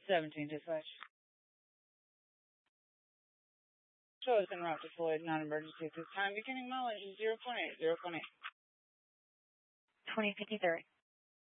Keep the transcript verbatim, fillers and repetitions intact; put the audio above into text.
seventeen dispatch. Show is en route to Floyd, non-emergency at this time. Beginning mileage is zero point eight, zero point eight. twenty fifty-three.